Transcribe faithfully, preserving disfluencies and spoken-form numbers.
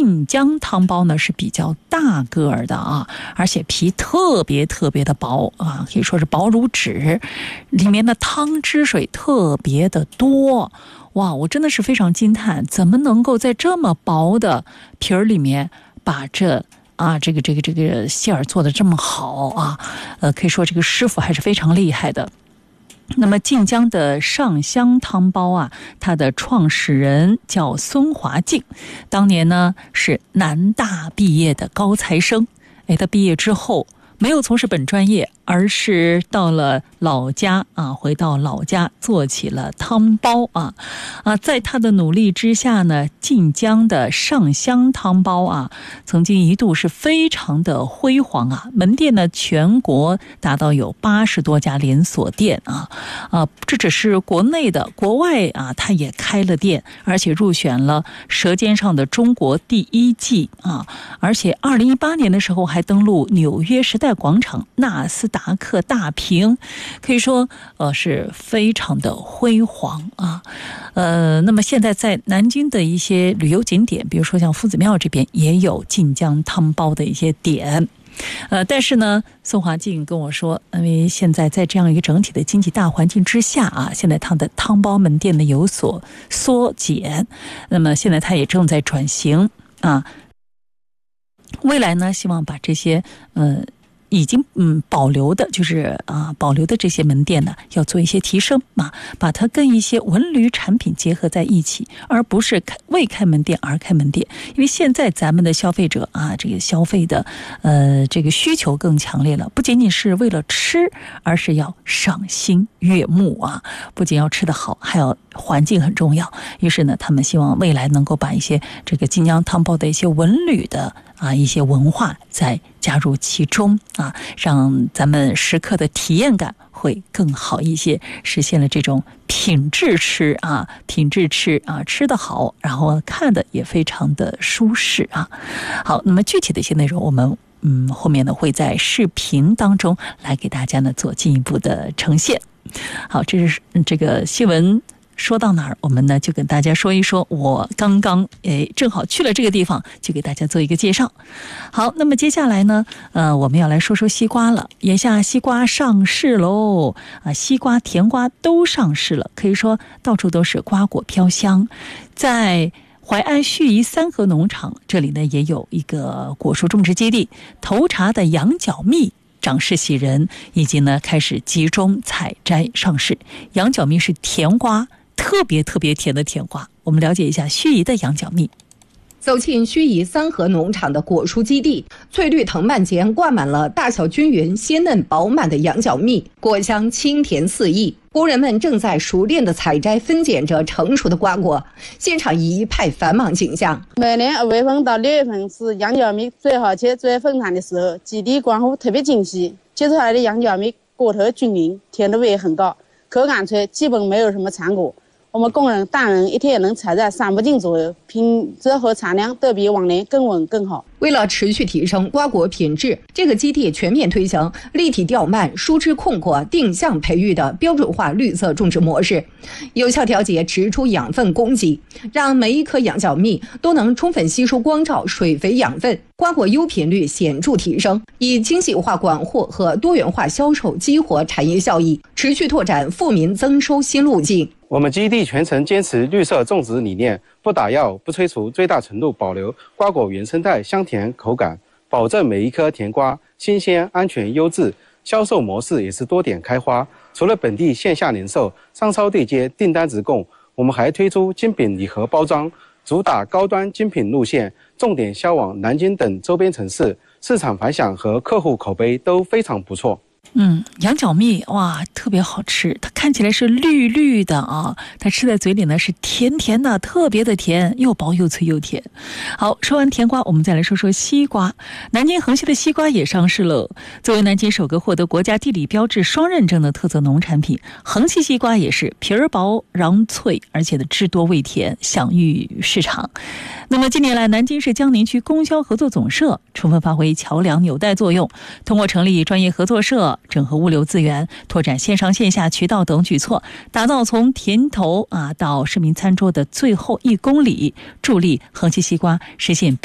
晋江汤包呢是比较大个儿的啊，而且皮特别特别的薄啊，可以说是薄如纸，里面的汤汁水特别的多。哇，我真的是非常惊叹，怎么能够在这么薄的皮儿里面把这啊这个这个这个馅儿做得这么好啊？呃，可以说这个师傅还是非常厉害的。那么晋江的上香汤包啊，它的创始人叫孙华静，当年呢是南大毕业的高材生。哎，他毕业之后没有从事本专业，而是到了老家啊，回到老家做起了汤包啊啊，在他的努力之下呢，晋江的上香汤包啊，曾经一度是非常的辉煌啊，门店呢全国达到有八十多家连锁店啊啊，这只是国内的，国外啊，他也开了店，而且入选了《舌尖上的中国》第一季啊，而且二零一八年的时候还登陆纽约时代广场、纳斯达克大屏，可以说呃是非常的辉煌啊。呃，那么现在在南京的一些旅游景点，比如说像夫子庙这边也有晋江汤包的一些点。呃，但是呢，宋华静跟我说，因为现在在这样一个整体的经济大环境之下啊，现在他的汤包门店呢有所缩减，那么现在他也正在转型啊。未来呢，希望把这些呃已经嗯保留的，就是啊保留的这些门店呢，要做一些提升啊，把它跟一些文旅产品结合在一起，而不是开未开门店而开门店。因为现在咱们的消费者啊，这个消费的呃这个需求更强烈了，不仅仅是为了吃，而是要赏心悦目啊，不仅要吃得好，还要环境很重要。于是呢，他们希望未来能够把一些这个晋江汤包的一些文旅的啊一些文化再加入其中啊，让咱们食客的体验感会更好一些，实现了这种品质吃啊，品质吃啊，吃得好，然后看的也非常的舒适啊。好，那么具体的一些内容，我们嗯后面呢会在视频当中来给大家呢做进一步的呈现。好，这是这个新闻。说到哪儿，我们呢就跟大家说一说，我刚刚诶正好去了这个地方，就给大家做一个介绍。好，那么接下来呢，呃，我们要来说说西瓜了。眼下西瓜上市喽，啊，西瓜、甜瓜都上市了，可以说到处都是瓜果飘香。在淮安盱眙三和农场这里呢，也有一个果树种植基地，头茬的羊角蜜长势喜人，以及呢开始集中采摘上市。羊角蜜是甜瓜，特别特别甜的甜瓜。我们了解一下盱眙的羊角蜜。 走进盱眙三和农场的果蔬基地，翠绿藤蔓间挂满了大小均匀、鲜嫩饱满的羊角蜜，果香清甜四溢。工人们正在熟练地采摘分拣着成熟的瓜果，现场一派繁忙景象。 每年二月份到六月份是羊角蜜最好切、最丰产的时候，基地光乎特别精细，切出来的羊角蜜果头均匀，甜度也很高，口感脆，基本没有什么残果。我们工人大人一天也能采摘三百斤左右，品质和产量都比往年更稳更好。 为了持续提升瓜果品质，这个基地全面推行立体吊蔓、疏枝控果、定向培育的标准化绿色种植模式，有效调节植株养分供给，让每一颗羊角蜜都能充分吸收光照、水肥养分，瓜果优品率显著提升，以精细化管货和多元化销售激活产业效益，持续拓展富民增收新路径。 我们基地全程坚持绿色种植理念，不打药、不催除，最大程度保留瓜果原生态香甜口感，保证每一颗甜瓜新鲜、安全、优质。销售模式也是多点开花，除了本地线下零售、商超对接、订单直供，我们还推出精品礼盒包装，主打高端精品路线，重点销往南京等周边城市，市场反响和客户口碑都非常不错。 嗯，羊角蜜哇，特别好吃，它看起来是绿绿的啊，它吃在嘴里呢是甜甜的，特别的甜，又薄又脆又甜。好，说完甜瓜，我们再来说说西瓜。南京恒西的西瓜也上市了，作为南京首个获得国家地理标志双认证的特色农产品，恒西西瓜也是皮儿薄、瓤脆，而且的汁多味甜，享誉市场。那么近年来，南京市江宁区供销合作总社充分发挥桥梁纽带作用，通过成立专业合作社，整合物流资源，拓展线上线下渠道等举措，打造从田头啊到市民餐桌的最后一公里，助力恒西西瓜实现